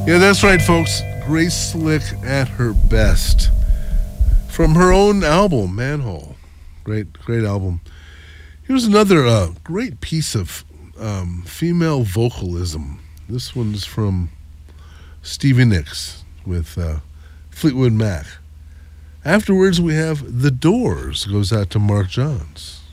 Yeah, that's right, folks. Grace Slick at her best. From her own album, Manhole. Great album. Here's another great piece of female vocalism. This one's from Stevie Nicks with Fleetwood Mac. Afterwards, we have The Doors, goes out to Mark Johns.